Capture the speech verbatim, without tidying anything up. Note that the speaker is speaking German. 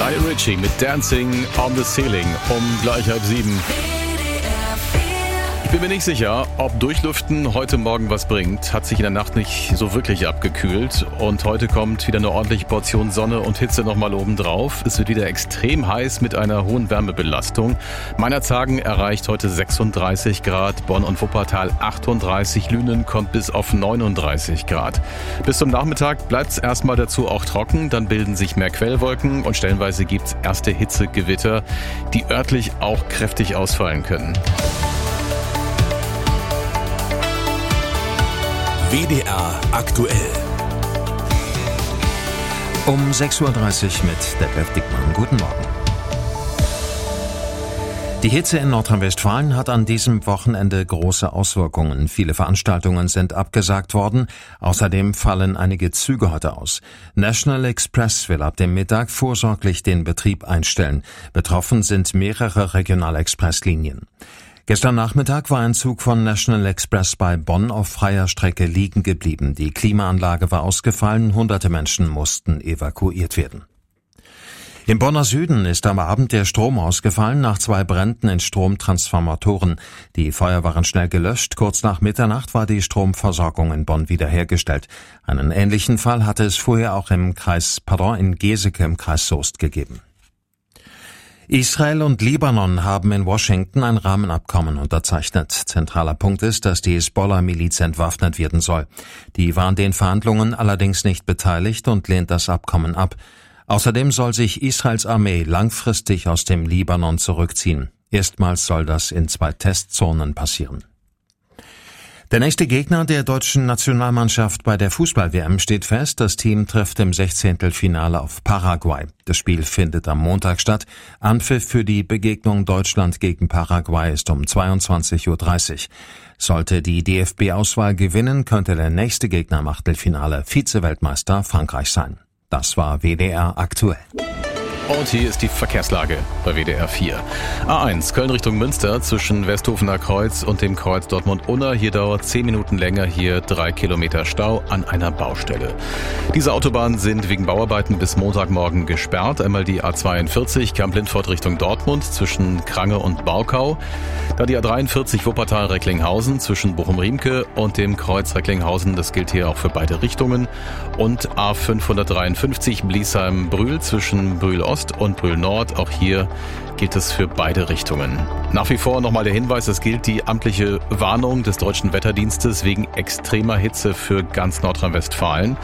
Lionel Richie mit Dancing on the Ceiling um gleich halb sieben. Ich bin mir nicht sicher, ob Durchlüften heute Morgen was bringt. Hat sich in der Nacht nicht so wirklich abgekühlt. Und heute kommt wieder eine ordentliche Portion Sonne und Hitze nochmal oben drauf. Es wird wieder extrem heiß mit einer hohen Wärmebelastung. Meinerzhagen erreicht heute sechsunddreißig Grad, Bonn und Wuppertal achtunddreißig, Lünen kommt bis auf neununddreißig Grad. Bis zum Nachmittag bleibt es erstmal dazu auch trocken. Dann bilden sich mehr Quellwolken und stellenweise gibt es erste Hitzegewitter, die örtlich auch kräftig ausfallen können. W D R aktuell. Um sechs Uhr dreißig mit Detlef Dickmann. Guten Morgen. Die Hitze in Nordrhein-Westfalen hat an diesem Wochenende große Auswirkungen. Viele Veranstaltungen sind abgesagt worden. Außerdem fallen einige Züge heute aus. National Express will ab dem Mittag vorsorglich den Betrieb einstellen. Betroffen sind mehrere Regional-Express-Linien. Gestern Nachmittag war ein Zug von National Express bei Bonn auf freier Strecke liegen geblieben. Die Klimaanlage war ausgefallen, hunderte Menschen mussten evakuiert werden. Im Bonner Süden ist am Abend der Strom ausgefallen nach zwei Bränden in Stromtransformatoren. Die Feuer waren schnell gelöscht. Kurz nach Mitternacht war die Stromversorgung in Bonn wiederhergestellt. Einen ähnlichen Fall hatte es vorher auch im Kreis, pardon, in Geseke im Kreis Soest gegeben. Israel und Libanon haben in Washington ein Rahmenabkommen unterzeichnet. Zentraler Punkt ist, dass die Hisbollah-Miliz entwaffnet werden soll. Die war an den Verhandlungen allerdings nicht beteiligt und lehnt das Abkommen ab. Außerdem soll sich Israels Armee langfristig aus dem Libanon zurückziehen. Erstmals soll das in zwei Testzonen passieren. Der nächste Gegner der deutschen Nationalmannschaft bei der Fußball-W M steht fest. Das Team trifft im Sechzehntelfinale auf Paraguay. Das Spiel findet am Montag statt. Anpfiff für die Begegnung Deutschland gegen Paraguay ist um zweiundzwanzig Uhr dreißig. Sollte die D F B-Auswahl gewinnen, könnte der nächste Gegner im Achtelfinale Vize-Weltmeister Frankreich sein. Das war W D R aktuell. Und hier ist die Verkehrslage bei W D R vier. A eins, Köln Richtung Münster zwischen Westhofener Kreuz und dem Kreuz Dortmund-Unna. Hier dauert zehn Minuten länger, hier drei Kilometer Stau an einer Baustelle. Diese Autobahnen sind wegen Bauarbeiten bis Montagmorgen gesperrt. Einmal die A zweiundvierzig, Kamp-Lindfort Richtung Dortmund zwischen Krange und Baukau. Da die A dreiundvierzig Wuppertal-Recklinghausen zwischen Bochum-Riemke und dem Kreuz Recklinghausen. Das gilt hier auch für beide Richtungen. Und A fünfhundertdreiundfünfzig Bliesheim-Brühl zwischen Brühl-Ost und Brühl-Nord. Auch hier gilt es für beide Richtungen. Nach wie vor nochmal der Hinweis, es gilt die amtliche Warnung des Deutschen Wetterdienstes wegen extremer Hitze für ganz Nordrhein-Westfalen.